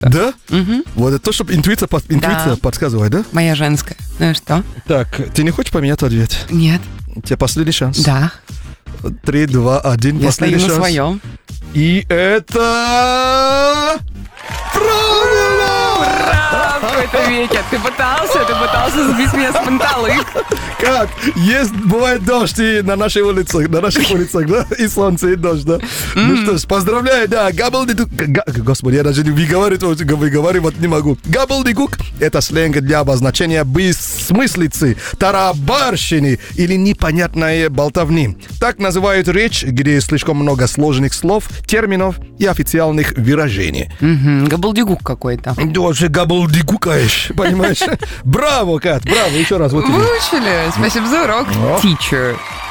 Да? Угу. Вот это то, чтобы интуиция подсказывает, да? Моя женская. Ну и что? Так, ты не хочешь поменять ответ? Нет. У тебя последний шанс. Да. 3, 2, 1, Я последний стою шанс. на своем. И это... Правильно! Ура! В какой-то веке. Ты пытался сбить меня с панталык. Как? Есть, бывает дождь и на наших улицах, да? И солнце, и дождь, да? Ну что ж, поздравляю, да, габлдигук. Господи, я даже выговаривать не могу. Габлдигук — это сленг для обозначения бессмыслицы, тарабарщины или непонятной болтовни. Так называют речь, где слишком много сложных слов, терминов и официальных выражений. Габлдигук какой-то. Ты вообще габлдигукаешь, понимаешь? Браво, Кат, браво, еще раз. Вот тебе. Выучили. Спасибо за урок, teacher.